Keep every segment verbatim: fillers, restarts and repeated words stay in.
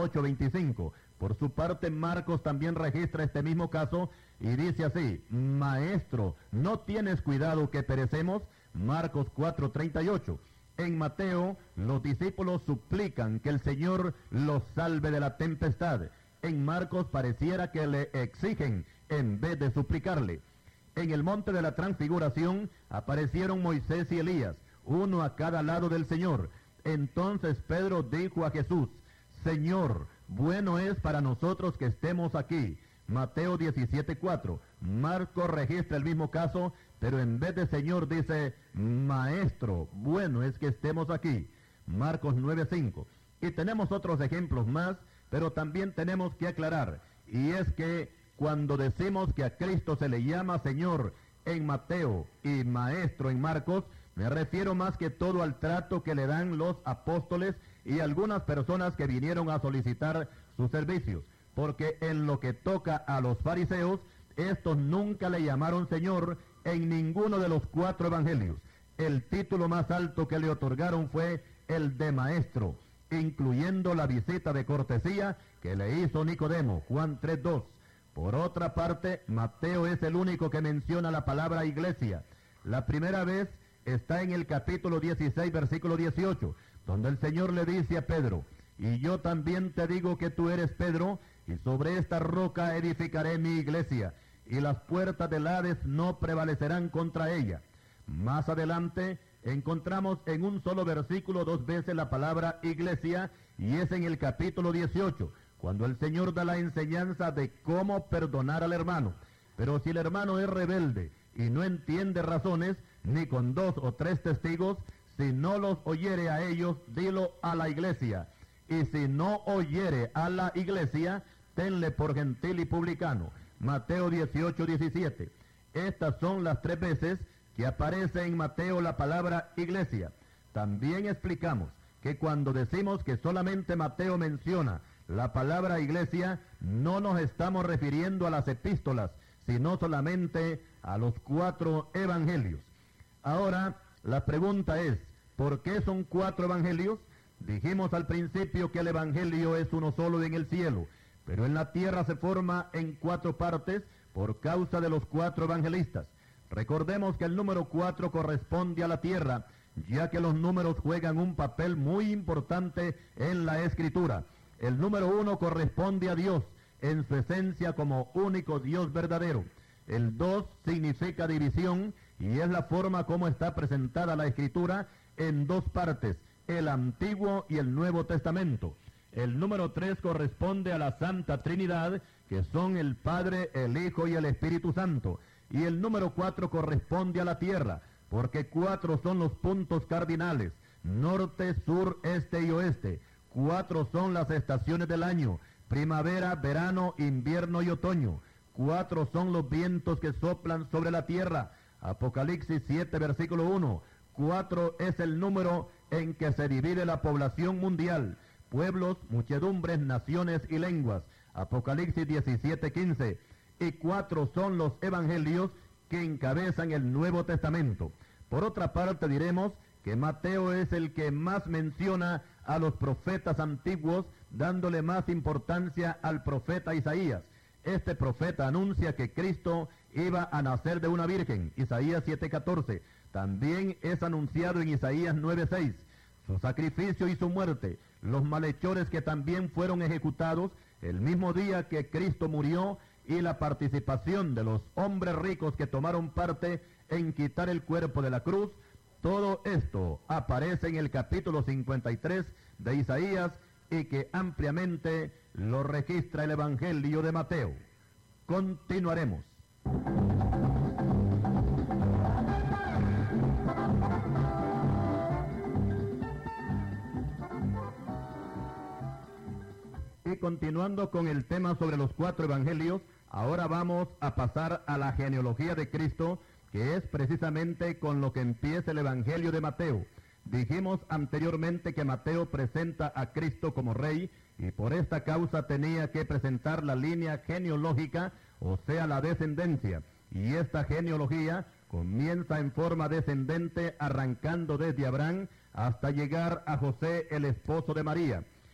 ocho veinticinco. Por su parte, Marcos también registra este mismo caso y dice así: Maestro, ¿no tienes cuidado que perecemos? Marcos cuatro treinta y ocho. En Mateo, los discípulos suplican que el Señor los salve de la tempestad. En Marcos pareciera que le exigen en vez de suplicarle. En el monte de la transfiguración aparecieron Moisés y Elías, uno a cada lado del Señor. Entonces Pedro dijo a Jesús: Señor, bueno es para nosotros que estemos aquí. Mateo diecisiete cuatro. Marcos registra el mismo caso, pero en vez de Señor dice: Maestro, bueno es que estemos aquí. Marcos nueve cinco. Y tenemos otros ejemplos más, pero también tenemos que aclarar, y es que cuando decimos que a Cristo se le llama Señor en Mateo y Maestro en Marcos, me refiero más que todo al trato que le dan los apóstoles y algunas personas que vinieron a solicitar sus servicios, porque en lo que toca a los fariseos, estos nunca le llamaron Señor en ninguno de los cuatro evangelios. El título más alto que le otorgaron fue el de Maestro, incluyendo la visita de cortesía que le hizo Nicodemo, Juan tres dos. Por otra parte, Mateo es el único que menciona la palabra iglesia. La primera vez está en el capítulo dieciséis, versículo dieciocho, donde el Señor le dice a Pedro: y yo también te digo que tú eres Pedro, y sobre esta roca edificaré mi iglesia, y las puertas del Hades no prevalecerán contra ella. Más adelante encontramos en un solo versículo dos veces la palabra iglesia, y es en el capítulo dieciocho, cuando el Señor da la enseñanza de cómo perdonar al hermano. Pero si el hermano es rebelde y no entiende razones, ni con dos o tres testigos, si no los oyere a ellos, dilo a la iglesia. Y si no oyere a la iglesia, tenle por gentil y publicano. Mateo dieciocho diecisiete. Estas son las tres veces que aparece en Mateo la palabra iglesia. También explicamos que cuando decimos que solamente Mateo menciona la palabra iglesia, no nos estamos refiriendo a las epístolas, sino solamente a los cuatro evangelios. Ahora, la pregunta es: ¿por qué son cuatro evangelios? Dijimos al principio que el evangelio es uno solo en el cielo, pero en la tierra se forma en cuatro partes por causa de los cuatro evangelistas. Recordemos que el número cuatro corresponde a la tierra, ya que los números juegan un papel muy importante en la Escritura. El número uno corresponde a Dios, en su esencia como único Dios verdadero. El dos significa división, y es la forma como está presentada la Escritura en dos partes, el Antiguo y el Nuevo Testamento. El número tres corresponde a la Santa Trinidad, que son el Padre, el Hijo y el Espíritu Santo. Y el número cuatro corresponde a la tierra, porque cuatro son los puntos cardinales: norte, sur, este y oeste. Cuatro son las estaciones del año: primavera, verano, invierno y otoño. Cuatro son los vientos que soplan sobre la tierra. Apocalipsis siete, versículo uno. Cuatro es el número en que se divide la población mundial: pueblos, muchedumbres, naciones y lenguas. Apocalipsis diecisiete, quince. Y cuatro son los evangelios que encabezan el Nuevo Testamento. Por otra parte, diremos que Mateo es el que más menciona a los profetas antiguos, dándole más importancia al profeta Isaías. Este profeta anuncia que Cristo iba a nacer de una virgen, Isaías siete catorce. También es anunciado en Isaías nueve seis. Su sacrificio y su muerte, los malhechores que también fueron ejecutados el mismo día que Cristo murió, y la participación de los hombres ricos que tomaron parte en quitar el cuerpo de la cruz. Todo esto aparece en el capítulo cincuenta y tres de Isaías, y que ampliamente lo registra el Evangelio de Mateo. Continuaremos. Y continuando con el tema sobre los cuatro evangelios, ahora vamos a pasar a la genealogía de Cristo, que es precisamente con lo que empieza el Evangelio de Mateo. Dijimos anteriormente que Mateo presenta a Cristo como rey, y por esta causa tenía que presentar la línea genealógica, o sea, la descendencia. Y esta genealogía comienza en forma descendente, arrancando desde Abraham hasta llegar a José, el esposo de María.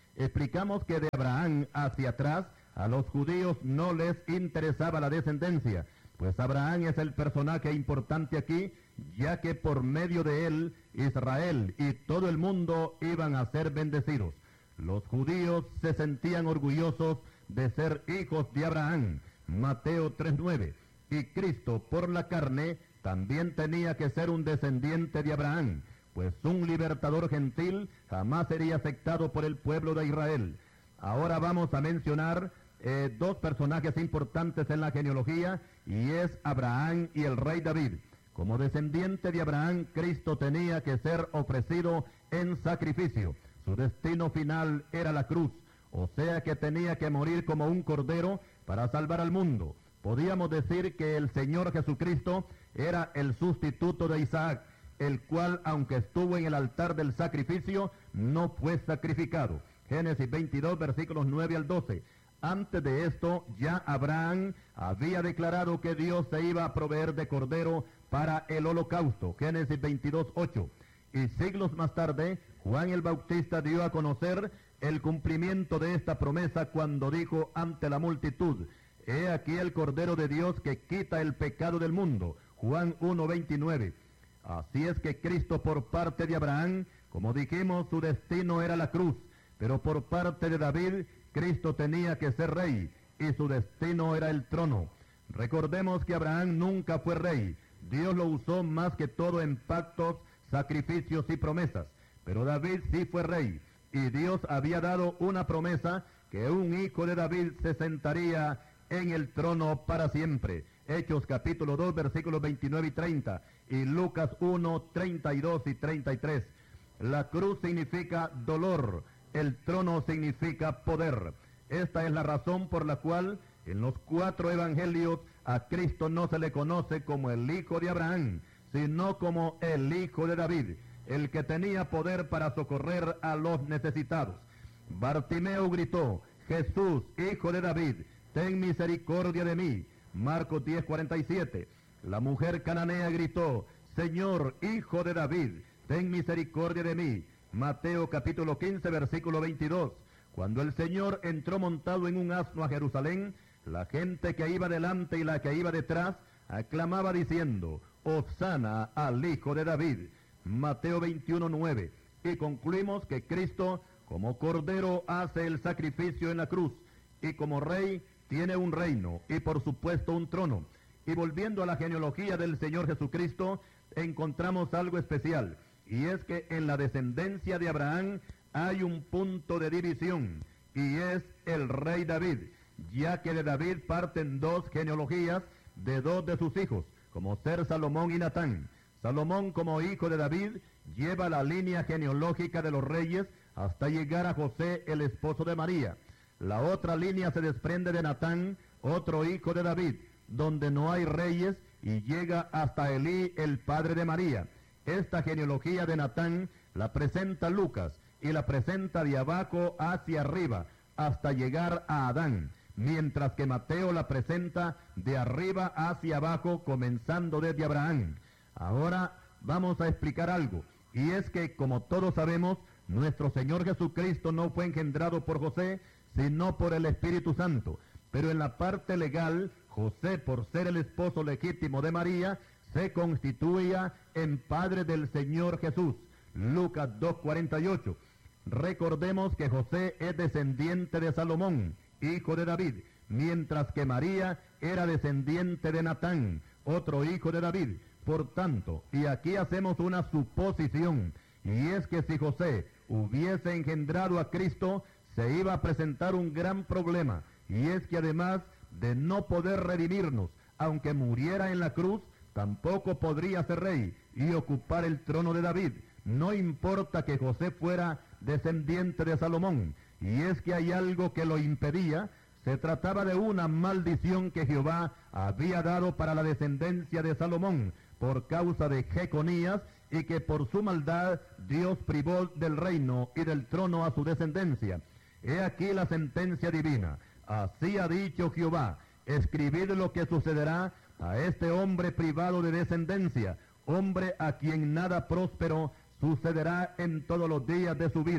Explicamos que de Abraham hacia atrás a los judíos no les interesaba la descendencia, pues Abraham es el personaje importante aquí, ya que por medio de él Israel y todo el mundo iban a ser bendecidos. Los judíos se sentían orgullosos de ser hijos de Abraham, Mateo tres nueve, y Cristo por la carne también tenía que ser un descendiente de Abraham, pues un libertador gentil jamás sería aceptado por el pueblo de Israel. Ahora vamos a mencionar eh, dos personajes importantes en la genealogía, y es Abraham y el rey David. Como descendiente de Abraham, Cristo tenía que ser ofrecido en sacrificio. Su destino final era la cruz, o sea que tenía que morir como un cordero para salvar al mundo. Podíamos decir que el Señor Jesucristo era el sustituto de Isaac, el cual, aunque estuvo en el altar del sacrificio, no fue sacrificado. Génesis veintidós, versículos nueve al doce. Antes de esto, ya Abraham había declarado que Dios se iba a proveer de cordero para el holocausto. Génesis veintidós, ocho. Y siglos más tarde, Juan el Bautista dio a conocer el cumplimiento de esta promesa cuando dijo ante la multitud: he aquí el Cordero de Dios que quita el pecado del mundo. Juan uno, veintinueve. Así es que Cristo, por parte de Abraham, como dijimos, su destino era la cruz, pero por parte de David, Cristo tenía que ser rey, y su destino era el trono. Recordemos que Abraham nunca fue rey. Dios lo usó más que todo en pactos, sacrificios y promesas, pero David sí fue rey, y Dios había dado una promesa que un hijo de David se sentaría en el trono para siempre. Hechos capítulo dos, versículos veintinueve y treinta, y Lucas uno, treinta y dos y treinta y tres. La cruz significa dolor, el trono significa poder. Esta es la razón por la cual en los cuatro evangelios a Cristo no se le conoce como el hijo de Abraham, sino como el hijo de David, el que tenía poder para socorrer a los necesitados. Bartimeo gritó: Jesús, hijo de David, ten misericordia de mí. Marcos diez, cuarenta y siete. La mujer cananea gritó: Señor, hijo de David, ten misericordia de mí. Mateo capítulo quince, versículo veintidós. Cuando el Señor entró montado en un asno a Jerusalén, la gente que iba delante y la que iba detrás aclamaba diciendo: Hosana al hijo de David. Mateo veintiuno, nueve. Y concluimos que Cristo, como cordero, hace el sacrificio en la cruz, y como rey tiene un reino y por supuesto un trono. Y volviendo a la genealogía del Señor Jesucristo, encontramos algo especial, y es que en la descendencia de Abraham hay un punto de división, y es el rey David, ya que de David parten dos genealogías de dos de sus hijos, como ser Salomón y Natán. Salomón, como hijo de David, lleva la línea genealógica de los reyes hasta llegar a José, el esposo de María. La otra línea se desprende de Natán, otro hijo de David, donde no hay reyes, y llega hasta Elí, el padre de María. Esta genealogía de Natán la presenta Lucas, y la presenta de abajo hacia arriba, hasta llegar a Adán, mientras que Mateo la presenta de arriba hacia abajo, comenzando desde Abraham. Ahora vamos a explicar algo, y es que, como todos sabemos, nuestro Señor Jesucristo no fue engendrado por José, sino por el Espíritu Santo. Pero en la parte legal, José, por ser el esposo legítimo de María, se constituía en padre del Señor Jesús. Lucas dos, cuarenta y ocho. Recordemos que José es descendiente de Salomón, hijo de David, mientras que María era descendiente de Natán, otro hijo de David. Por tanto, y aquí hacemos una suposición, y es que si José hubiese engendrado a Cristo, se iba a presentar un gran problema, y es que además de no poder redimirnos, aunque muriera en la cruz, tampoco podría ser rey y ocupar el trono de David. No importa que José fuera descendiente de Salomón, y es que hay algo que lo impedía. Se trataba de una maldición que Jehová había dado para la descendencia de Salomón por causa de Jeconías, y que por su maldad Dios privó del reino y del trono a su descendencia. He aquí la sentencia divina. Así ha dicho Jehová: escribid lo que sucederá a este hombre privado de descendencia, hombre a quien nada próspero sucederá en todos los días de su vida,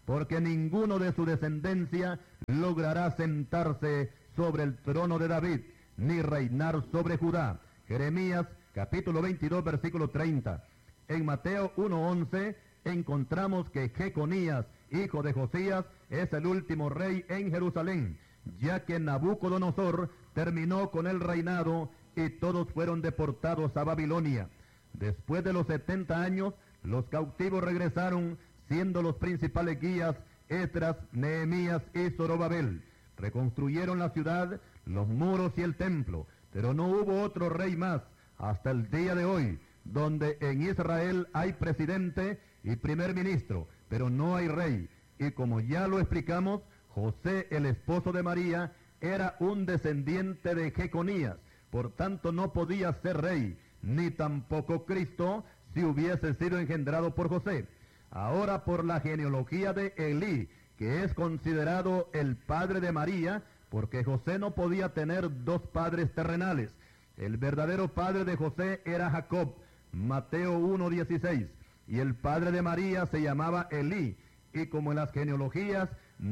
porque ninguno de su descendencia logrará sentarse sobre el trono de David, ni reinar sobre Judá. Jeremías capítulo veintidós, versículo treinta. En Mateo uno once encontramos que Jeconías, hijo de Josías, es el último rey en Jerusalén, ya que Nabucodonosor terminó con el reinado y todos fueron deportados a Babilonia. Después de los setenta años, los cautivos regresaron, siendo los principales guías Esdras, Nehemías y Zorobabel. Reconstruyeron la ciudad, los muros y el templo, pero no hubo otro rey más hasta el día de hoy, donde en Israel hay presidente y primer ministro, pero no hay rey. Y como ya lo explicamos, José, el esposo de María, era un descendiente de Jeconías, por tanto no podía ser rey, ni tampoco Cristo si hubiese sido engendrado por José. Ahora, por la genealogía de Elí, que es considerado el padre de María, porque José no podía tener dos padres terrenales. El verdadero padre de José era Jacob, Mateo uno dieciséis, y el padre de María se llamaba Elí. Y como en las genealogías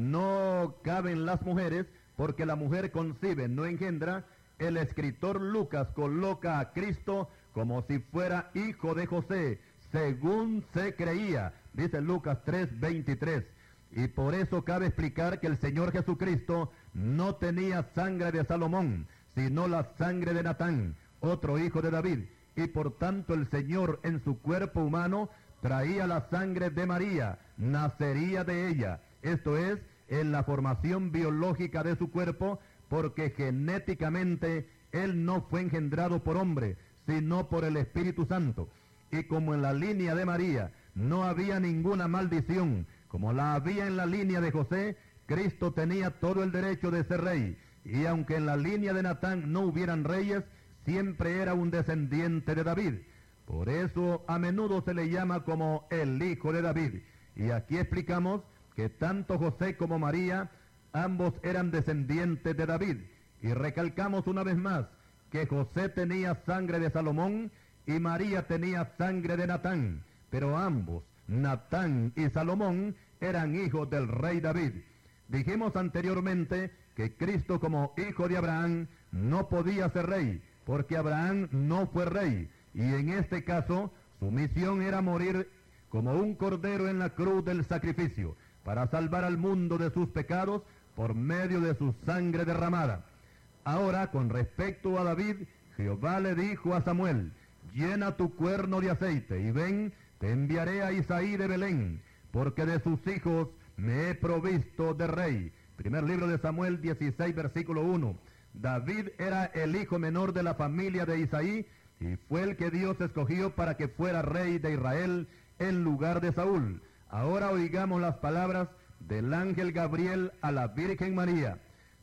no caben las mujeres, porque la mujer concibe, no engendra, el escritor Lucas coloca a Cristo como si fuera hijo de José, según se creía, dice Lucas tres veintitrés. Y por eso cabe explicar que el Señor Jesucristo no tenía sangre de Salomón, sino la sangre de Natán, otro hijo de David. Y por tanto el Señor en su cuerpo humano traía la sangre de María, nacería de ella. Esto es, en la formación biológica de su cuerpo, porque genéticamente él no fue engendrado por hombre, sino por el Espíritu Santo. Y como en la línea de María no había ninguna maldición, como la había en la línea de José, Cristo tenía todo el derecho de ser rey. Y aunque en la línea de Natán no hubieran reyes, siempre era un descendiente de David. Por eso a menudo se le llama como el hijo de David. Y aquí explicamos que tanto José como María, ambos eran descendientes de David. Y recalcamos una vez más que José tenía sangre de Salomón y María tenía sangre de Natán, pero ambos, Natán y Salomón, eran hijos del rey David. Dijimos anteriormente que Cristo como hijo de Abraham no podía ser rey, porque Abraham no fue rey, y en este caso su misión era morir como un cordero en la cruz del sacrificio, para salvar al mundo de sus pecados por medio de su sangre derramada. Ahora, con respecto a David, Jehová le dijo a Samuel: llena tu cuerno de aceite, y ven, te enviaré a Isaí de Belén, porque de sus hijos me he provisto de rey. Primer libro de Samuel dieciséis, versículo uno. David era el hijo menor de la familia de Isaí, y fue el que Dios escogió para que fuera rey de Israel en lugar de Saúl. Ahora oigamos las palabras del ángel Gabriel a la Virgen María.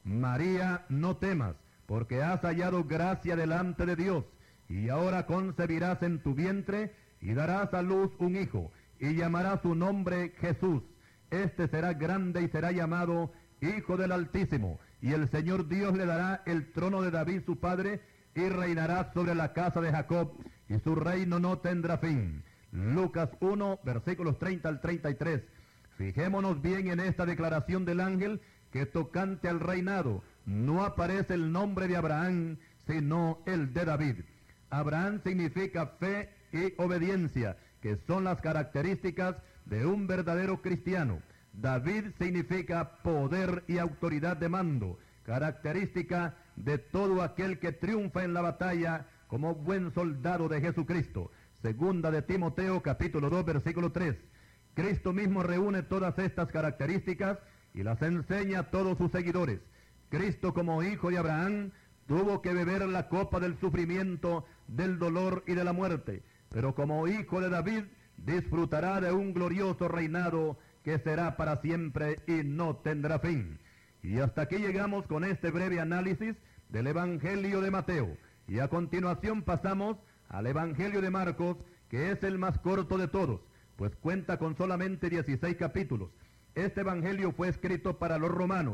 María, no temas, porque has hallado gracia delante de Dios, y ahora concebirás en tu vientre, y darás a luz un hijo, y llamarás su nombre Jesús. Este será grande y será llamado Hijo del Altísimo, y el Señor Dios le dará el trono de David su padre, y reinará sobre la casa de Jacob, y su reino no tendrá fin. Lucas uno, versículos treinta al treinta y tres. Fijémonos bien en esta declaración del ángel, que tocante al reinado no aparece el nombre de Abraham, sino el de David. Abraham significa fe y obediencia, que son las características de un verdadero cristiano. David significa poder y autoridad de mando, característica de todo aquel que triunfa en la batalla como buen soldado de Jesucristo. Segunda de Timoteo, capítulo dos, versículo tres. Cristo mismo reúne todas estas características y las enseña a todos sus seguidores. Cristo, como hijo de Abraham, tuvo que beber la copa del sufrimiento, del dolor y de la muerte, pero como hijo de David disfrutará de un glorioso reinado que será para siempre y no tendrá fin. Y hasta aquí llegamos con este breve análisis del Evangelio de Mateo, y a continuación pasamos al Evangelio de Marcos, que es el más corto de todos, pues cuenta con solamente dieciséis capítulos. Este Evangelio fue escrito para los romanos,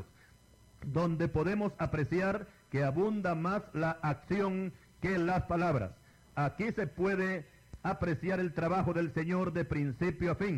donde podemos apreciar que abunda más la acción que las palabras. Aquí se puede apreciar el trabajo del Señor de principio a fin,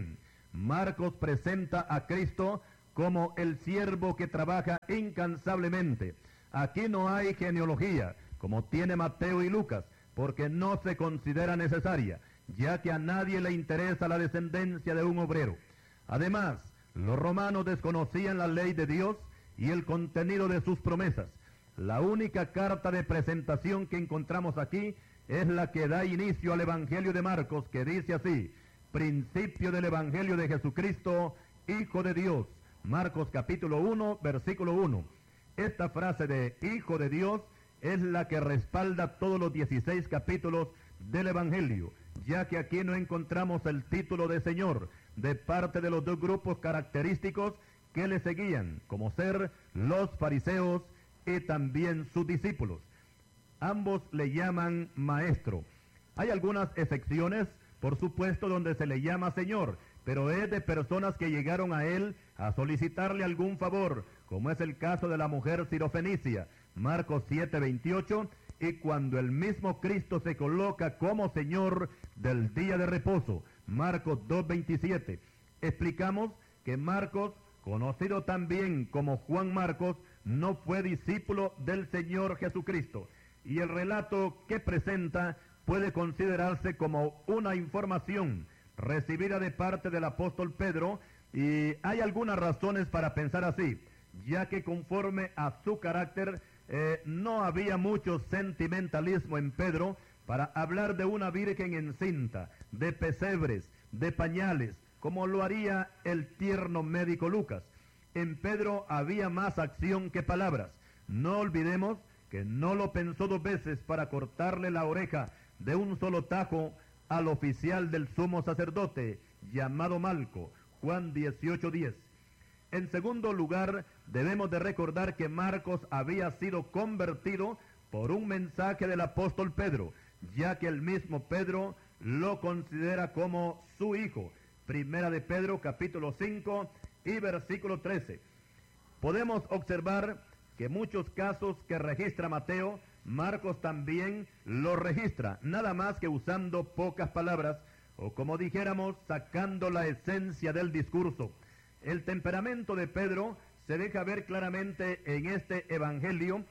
Marcos presenta a Cristo como el siervo que trabaja incansablemente. Aquí no hay genealogía, como tiene Mateo y Lucas, porque no se considera necesaria, ya que a nadie le interesa la descendencia de un obrero. Además, los romanos desconocían la ley de Dios y el contenido de sus promesas. La única carta de presentación que encontramos aquí es la que da inicio al Evangelio de Marcos, que dice así: principio del Evangelio de Jesucristo, Hijo de Dios. Marcos capítulo uno, versículo uno. Esta frase de Hijo de Dios es la que respalda todos los dieciséis capítulos del Evangelio, ya que aquí no encontramos el título de Señor de parte de los dos grupos característicos que le seguían, como ser los fariseos y también sus discípulos. Ambos le llaman maestro. Hay algunas excepciones, por supuesto, donde se le llama Señor, pero es de personas que llegaron a él a solicitarle algún favor, como es el caso de la mujer sirofenicia, Marcos siete veintiocho, y cuando el mismo Cristo se coloca como Señor del día de reposo, Marcos dos veintisiete. Explicamos que Marcos, conocido también como Juan Marcos, no fue discípulo del Señor Jesucristo, y el relato que presenta puede considerarse como una información recibida de parte del apóstol Pedro, y hay algunas razones para pensar así, ya que conforme a su carácter eh, no había mucho sentimentalismo en Pedro para hablar de una virgen encinta, de pesebres, de pañales, como lo haría el tierno médico Lucas. En Pedro había más acción que palabras. No olvidemos que no lo pensó dos veces para cortarle la oreja de un solo tajo al oficial del sumo sacerdote, llamado Malco, Juan dieciocho diez. En segundo lugar, debemos de recordar que Marcos había sido convertido por un mensaje del apóstol Pedro, ya que el mismo Pedro lo considera como su hijo. Primera de Pedro, capítulo cinco y versículo trece. Podemos observar que muchos casos que registra Mateo, Marcos también lo registra, nada más que usando pocas palabras, o como dijéramos, sacando la esencia del discurso. El temperamento de Pedro se deja ver claramente en este Evangelio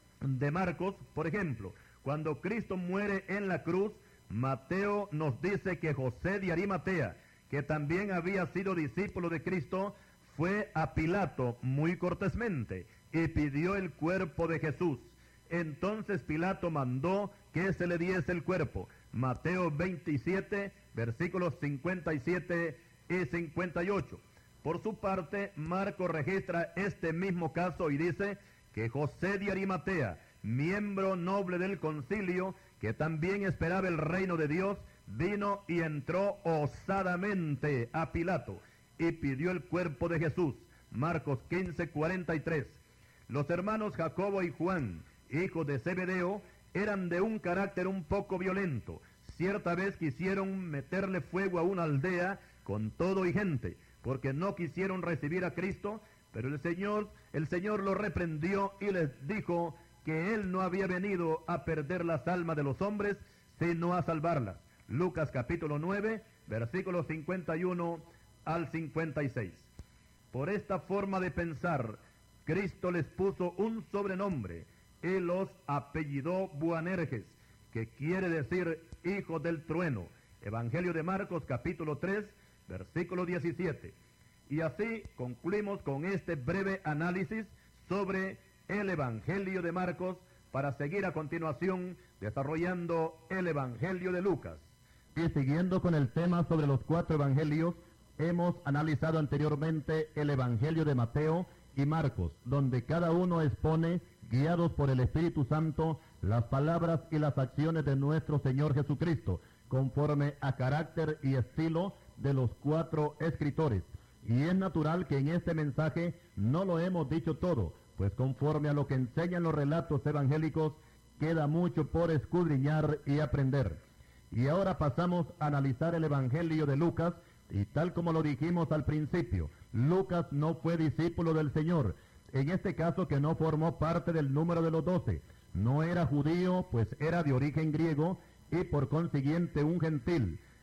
de Marcos. Por ejemplo, cuando Cristo muere en la cruz, Mateo nos dice que José de Arimatea, que también había sido discípulo de Cristo, fue a Pilato muy cortésmente y pidió el cuerpo de Jesús. Entonces Pilato mandó que se le diese el cuerpo. Mateo veintisiete, versículos cincuenta y siete y cincuenta y ocho. Por su parte, Marcos registra este mismo caso y dice que José de Arimatea, miembro noble del concilio, que también esperaba el reino de Dios, vino y entró osadamente a Pilato y pidió el cuerpo de Jesús. Marcos quince, cuarenta y tres. Los hermanos Jacobo y Juan, hijos de Zebedeo, eran de un carácter un poco violento. Cierta vez quisieron meterle fuego a una aldea con todo y gente, porque no quisieron recibir a Cristo, pero el Señor, el Señor los reprendió y les dijo que Él no había venido a perder las almas de los hombres, sino a salvarlas. Lucas capítulo nueve, versículos cincuenta y uno al cincuenta y seis. Por esta forma de pensar, Cristo les puso un sobrenombre y los apellidó Boanerges, que quiere decir hijo del trueno. Evangelio de Marcos capítulo tres, versículo diecisiete. Y así concluimos con este breve análisis sobre el Evangelio de Marcos, para seguir a continuación desarrollando el Evangelio de Lucas. Y siguiendo con el tema sobre los cuatro evangelios, hemos analizado anteriormente el Evangelio de Mateo y Marcos, donde cada uno expone, guiados por el Espíritu Santo, las palabras y las acciones de nuestro Señor Jesucristo, conforme a carácter y estilo de los cuatro escritores. Y es natural que en este mensaje no lo hemos dicho todo, pues conforme a lo que enseñan los relatos evangélicos, queda mucho por escudriñar y aprender. Y ahora pasamos a analizar el Evangelio de Lucas, y tal como lo dijimos al principio, Lucas no fue discípulo del Señor, en este caso que no formó parte del número de los doce. No era judío, pues era de origen griego, y por consiguiente un gentil.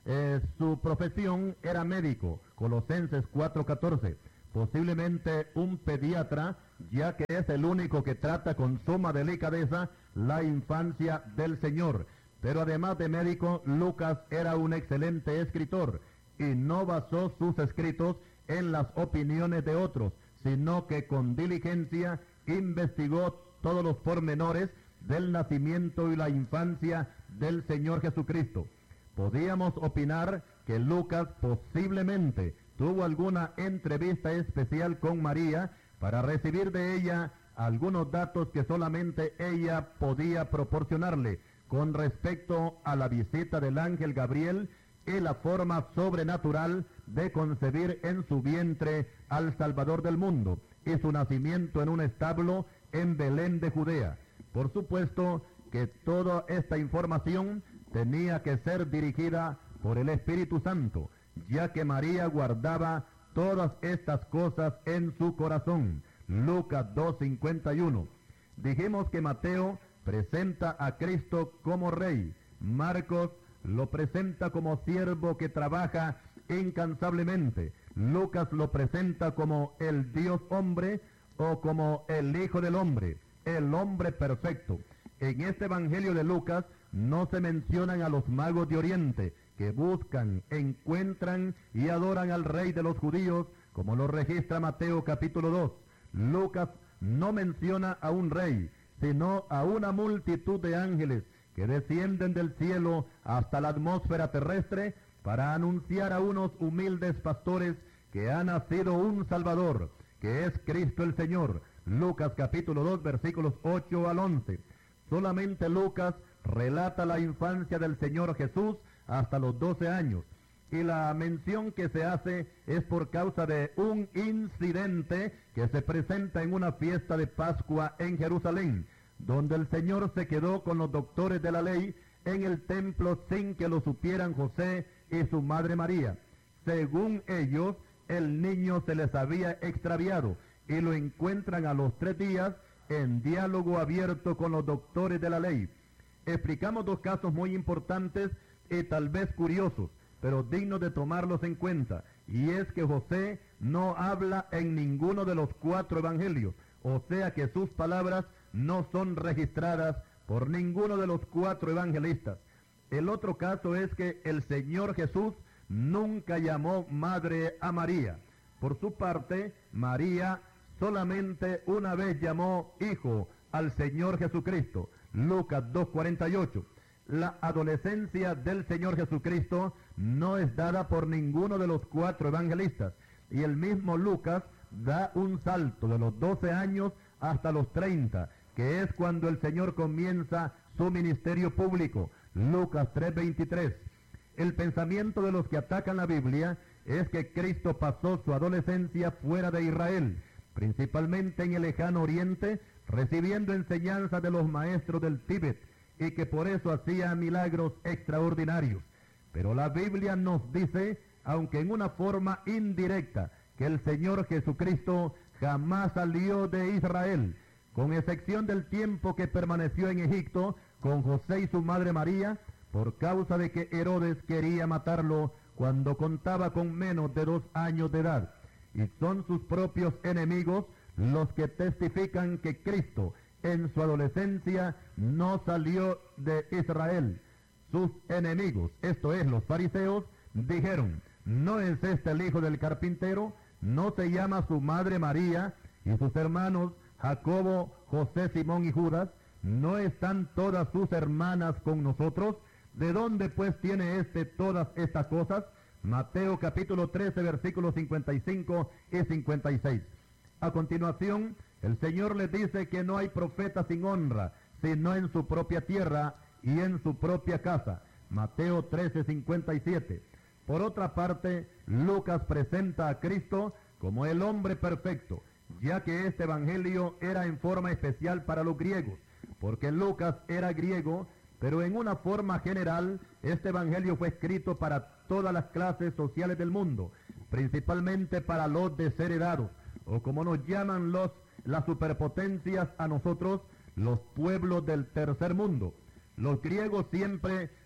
eh, su profesión era médico, Colosenses cuatro catorce. Posiblemente un pediatra, ya que es el único que trata con suma delicadeza la infancia del Señor. Pero además de médico, Lucas era un excelente escritor y no basó sus escritos en las opiniones de otros, sino que con diligencia investigó todos los pormenores del nacimiento y la infancia del Señor Jesucristo. Podíamos opinar que Lucas posiblemente tuvo alguna entrevista especial con María para recibir de ella algunos datos que solamente ella podía proporcionarle con respecto a la visita del ángel Gabriel y la forma sobrenatural de concebir en su vientre al Salvador del mundo y su nacimiento en un establo en Belén de Judea. Por supuesto que toda esta información tenía que ser dirigida por el Espíritu Santo, ya que María guardaba todas estas cosas en su corazón. Lucas dos cincuenta y uno. Dijimos que Mateo presenta a Cristo como rey. Marcos lo presenta como siervo que trabaja incansablemente. Lucas lo presenta como el Dios hombre o como el Hijo del Hombre, el hombre perfecto. En este Evangelio de Lucas no se mencionan a los magos de Oriente que buscan, encuentran y adoran al rey de los judíos, como lo registra Mateo capítulo dos. Lucas no menciona a un rey, sino a una multitud de ángeles que descienden del cielo hasta la atmósfera terrestre para anunciar a unos humildes pastores que ha nacido un Salvador, que es Cristo el Señor. Lucas capítulo dos, versículos ocho al once. Solamente Lucas relata la infancia del Señor Jesús hasta los doce años. Y la mención que se hace es por causa de un incidente que se presenta en una fiesta de Pascua en Jerusalén, donde el Señor se quedó con los doctores de la ley en el templo sin que lo supieran José y su madre María. Según ellos, el niño se les había extraviado y lo encuentran a los tres días en diálogo abierto con los doctores de la ley. Explicamos dos casos muy importantes y tal vez curiosos, pero dignos de tomarlos en cuenta, y es que José no habla en ninguno de los cuatro evangelios, o sea que sus palabras no son registradas por ninguno de los cuatro evangelistas. El otro caso es que el Señor Jesús nunca llamó madre a María. Por su parte, María solamente una vez llamó hijo al Señor Jesucristo. Lucas dos cuarenta y ocho. La adolescencia del Señor Jesucristo no es dada por ninguno de los cuatro evangelistas, y el mismo Lucas da un salto de los doce años hasta los treinta, que es cuando el Señor comienza su ministerio público. Lucas tres veintitrés. El pensamiento de los que atacan la Biblia es que Cristo pasó su adolescencia fuera de Israel, principalmente en el lejano oriente, recibiendo enseñanza de los maestros del Tíbet, y que por eso hacía milagros extraordinarios. Pero la Biblia nos dice, aunque en una forma indirecta, que el Señor Jesucristo jamás salió de Israel, con excepción del tiempo que permaneció en Egipto con José y su madre María, por causa de que Herodes quería matarlo cuando contaba con menos de dos años de edad. Y son sus propios enemigos los que testifican que Cristo en su adolescencia no salió de Israel. Sus enemigos, esto es, los fariseos, dijeron: ¿no es este el hijo del carpintero? ¿No se llama su madre María y sus hermanos Jacobo, José, Simón y Judas? ¿No están todas sus hermanas con nosotros? ¿De dónde pues tiene éste todas estas cosas? Mateo capítulo trece, versículos cincuenta y cinco y cincuenta y seis. A continuación, el Señor les dice que no hay profeta sin honra, sino en su propia tierra y en su propia casa. Mateo trece, cincuenta y siete. Por otra parte, Lucas presenta a Cristo como el hombre perfecto, ya que este evangelio era en forma especial para los griegos, porque Lucas era griego, pero en una forma general, este evangelio fue escrito para todas las clases sociales del mundo, principalmente para los desheredados, o como nos llaman los las superpotencias a nosotros, los pueblos del tercer mundo. Los griegos siempre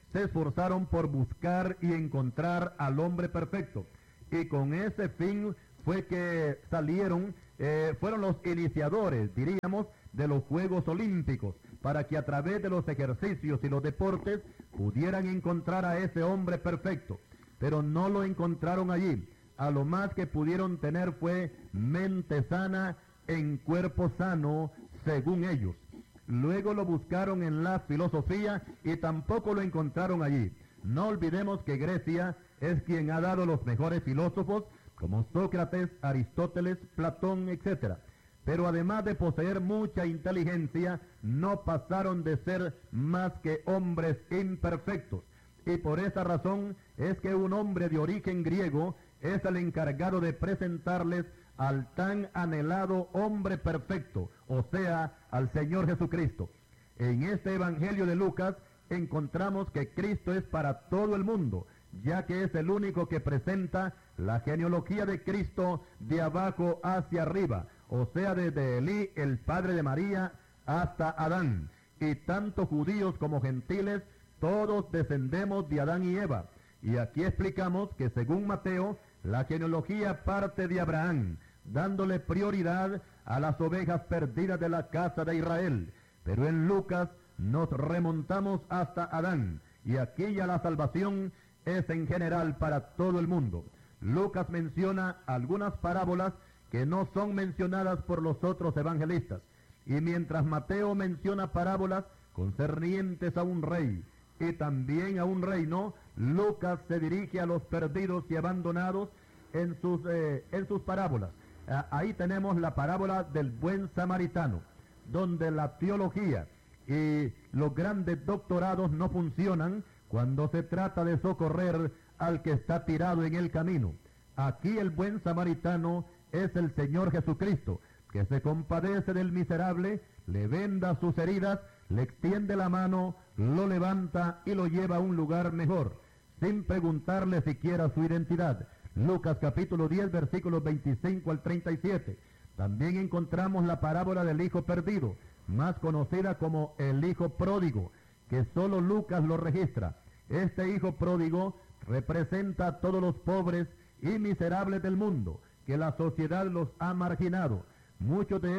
se esforzaron por buscar y encontrar al hombre perfecto. Y con ese fin fue que salieron, eh, fueron los iniciadores, diríamos, de los Juegos Olímpicos, para que a través de los ejercicios y los deportes pudieran encontrar a ese hombre perfecto. Pero no lo encontraron allí. A lo más que pudieron tener fue mente sana en cuerpo sano, según ellos. Luego lo buscaron en la filosofía y tampoco lo encontraron allí. No olvidemos que Grecia es quien ha dado los mejores filósofos, como Sócrates, Aristóteles, Platón, etcétera. Pero además de poseer mucha inteligencia, no pasaron de ser más que hombres imperfectos. Y por esa razón es que un hombre de origen griego es el encargado de presentarles al tan anhelado hombre perfecto, o sea, al Señor Jesucristo. En este Evangelio de Lucas encontramos que Cristo es para todo el mundo, ya que es el único que presenta la genealogía de Cristo de abajo hacia arriba, o sea, desde Elí, el padre de María, hasta Adán. Y tanto judíos como gentiles, todos descendemos de Adán y Eva. Y aquí explicamos que según Mateo, la genealogía parte de Abraham, dándole prioridad a las ovejas perdidas de la casa de Israel. Pero en Lucas nos remontamos hasta Adán, y aquí ya la salvación es en general para todo el mundo. Lucas menciona algunas parábolas que no son mencionadas por los otros evangelistas, y mientras Mateo menciona parábolas concernientes a un rey y también a un reino, Lucas se dirige a los perdidos y abandonados en sus, eh, en sus parábolas. Ah, ahí tenemos la parábola del buen samaritano, donde la teología y los grandes doctorados no funcionan cuando se trata de socorrer al que está tirado en el camino. Aquí el buen samaritano es el Señor Jesucristo, que se compadece del miserable, le venda sus heridas, le extiende la mano, lo levanta y lo lleva a un lugar mejor, sin preguntarle siquiera su identidad. Lucas capítulo diez, versículos veinticinco al treinta y siete. También encontramos la parábola del hijo perdido, más conocida como el hijo pródigo, que solo Lucas lo registra. Este hijo pródigo representa a todos los pobres y miserables del mundo, que la sociedad los ha marginado. Muchos de